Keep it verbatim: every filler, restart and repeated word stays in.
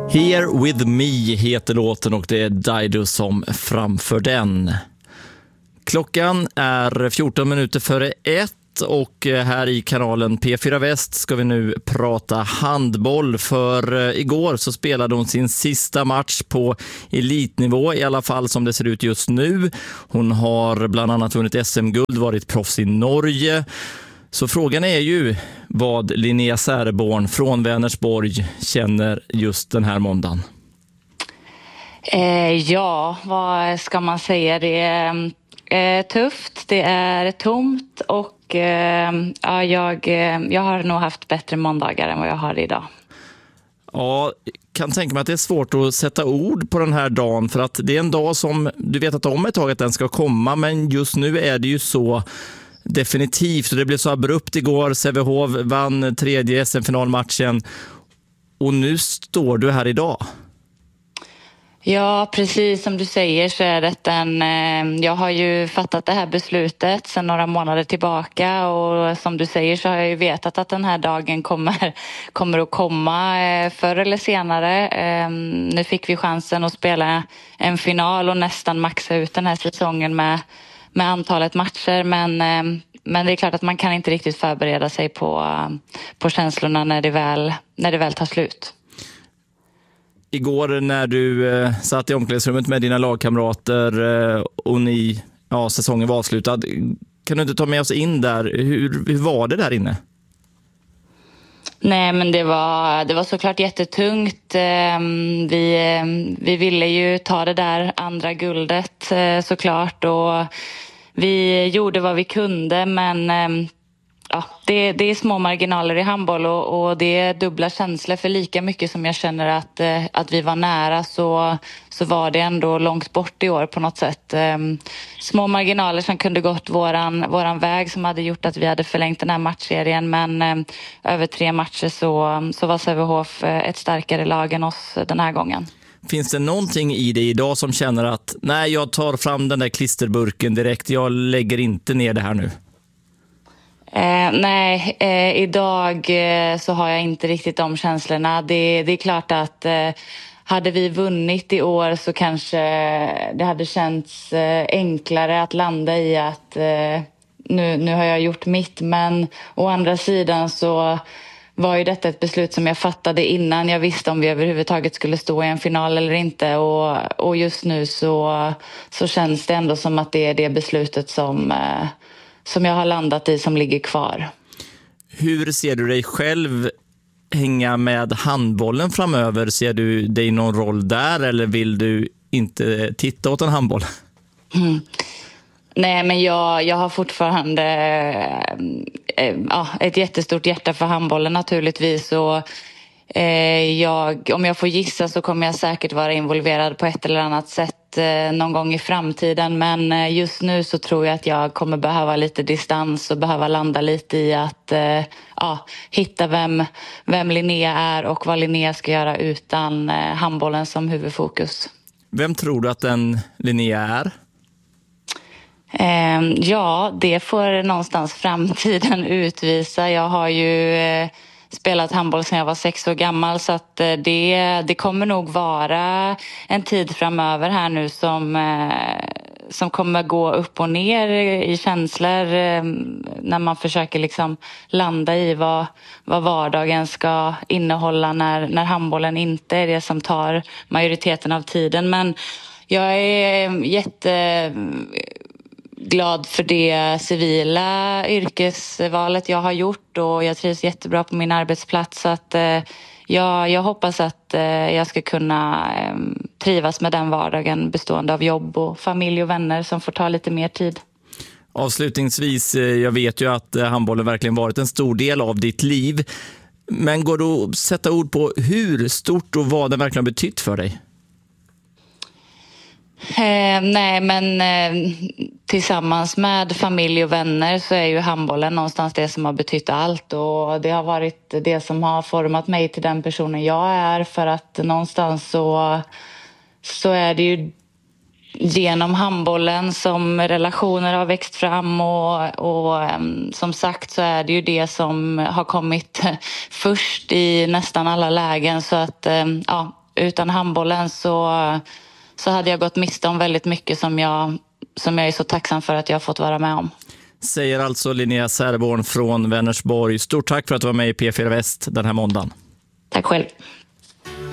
Here With Me heter låten och det är Dido som framför den. Klockan är fjorton minuter före ett och här i kanalen P fyra Väst ska vi nu prata handboll. För igår så spelade hon sin sista match på elitnivå, i alla fall som det ser ut just nu. Hon har bland annat vunnit S M-guld, varit proffs i Norge. Så frågan är ju vad Linnea Säreborn från Vänersborg känner just den här måndagen. Eh, ja, vad ska man säga? Det är eh, tufft, det är tomt och eh, ja, jag, jag har nog haft bättre måndagar än vad jag har idag. Ja, kan tänka mig att det är svårt att sätta ord på den här dagen, för att det är en dag som du vet att om ett tag att den ska komma, men just nu är det ju så definitivt. Det blev så abrupt igår. Sävehof vann tredje S M-finalmatchen och nu står du här idag. Ja, precis som du säger så är det en... Eh, jag har ju fattat det här beslutet sedan några månader tillbaka och som du säger så har jag ju vetat att den här dagen kommer, kommer att komma eh, förr eller senare. Eh, nu fick vi chansen att spela en final och nästan maxa ut den här säsongen med, med antalet matcher, men... Eh, Men det är klart att man kan inte riktigt förbereda sig på, på känslorna när det, väl, när det väl tar slut. Igår när du eh, satt i omklädningsrummet med dina lagkamrater eh, och ni, ja, säsongen var avslutad. Kan du inte ta med oss in där? Hur, hur var det där inne? Nej, men det var, det var såklart jättetungt. Vi, vi ville ju ta det där andra guldet såklart och vi gjorde vad vi kunde, men ja, det, det är små marginaler i handboll och, och det är dubbla känslor, för lika mycket som jag känner att, att vi var nära så, så var det ändå långt bort i år på något sätt. Små marginaler som kunde gått våran, våran väg som hade gjort att vi hade förlängt den här matchserien, men över tre matcher så, så var Sävehof ett starkare lag än oss den här gången. Finns det någonting i dig idag som känner att nej, jag tar fram den där klisterburken direkt, jag lägger inte ner det här nu? Eh, nej, eh, idag eh, så har jag inte riktigt de känslorna. Det, det är klart att eh, hade vi vunnit i år så kanske det hade känts eh, enklare att landa i att eh, nu, nu har jag gjort mitt. Men å andra sidan så var ju detta ett beslut som jag fattade innan jag visste om vi överhuvudtaget skulle stå i en final eller inte. Och, och just nu så, så känns det ändå som att det är det beslutet som, eh, som jag har landat i som ligger kvar. Hur ser du dig själv hänga med handbollen framöver? Ser du dig i någon roll där eller vill du inte titta åt en handboll? Mm. Nej, men jag, jag har fortfarande äh, ja, ett jättestort hjärta för handbollen naturligtvis. Och, äh, jag, om jag får gissa så kommer jag säkert vara involverad på ett eller annat sätt äh, någon gång i framtiden. Men äh, just nu så tror jag att jag kommer behöva lite distans och behöva landa lite i att äh, ja, hitta vem, vem Linnea är och vad Linnea ska göra utan äh, handbollen som huvudfokus. Vem tror du att den Linnea är? Eh, ja, det får någonstans framtiden utvisa. Jag har ju eh, spelat handboll sedan jag var sex år gammal, så att eh, det, det kommer nog vara en tid framöver här nu som, eh, som kommer gå upp och ner i känslor eh, när man försöker liksom landa i vad, vad vardagen ska innehålla när, när handbollen inte är det som tar majoriteten av tiden. Men jag är jätte... glad för det civila yrkesvalet jag har gjort och jag trivs jättebra på min arbetsplats, så att eh, jag, jag hoppas att eh, jag ska kunna eh, trivas med den vardagen bestående av jobb och familj och vänner som får ta lite mer tid. Avslutningsvis, jag vet ju att handbollen verkligen varit en stor del av ditt liv, men går du att sätta ord på hur stort och vad den verkligen har betytt för dig? Eh, nej, men eh, tillsammans med familj och vänner så är ju handbollen någonstans det som har betytt allt, och det har varit det som har format mig till den personen jag är, för att någonstans så, så är det ju genom handbollen som relationer har växt fram och, och um, som sagt så är det ju det som har kommit först i nästan alla lägen, så att um, ja, utan handbollen så, så hade jag gått miste om väldigt mycket som jag, som jag är så tacksam för att jag har fått vara med om. Säger alltså Linnea Särborn från Vänersborg. Stort tack för att du var med i P fyra Väst den här måndagen. Tack själv.